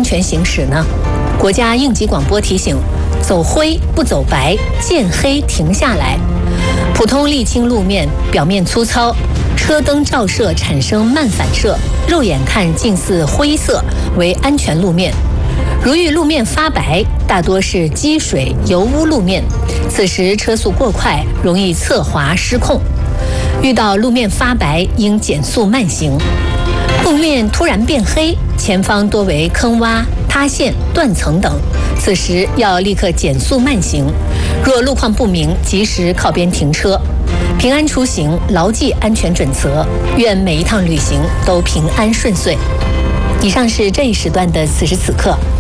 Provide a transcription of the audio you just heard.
全行驶呢？国家应急广播提醒：走灰不走白，见黑停下来。普通沥青路面表面粗糙，车灯照射产生漫反射，肉眼看近似灰色，为安全路面。如遇路面发白，大多是积水油污路面，此时车速过快，容易侧滑失控。遇到路面发白，应减速慢行。路面突然变黑，前方多为坑洼、塌陷、断层等，此时要立刻减速慢行。若路况不明，及时靠边停车。平安出行，牢记安全准则，愿每一趟旅行都平安顺遂。以上是这一时段的此时此刻。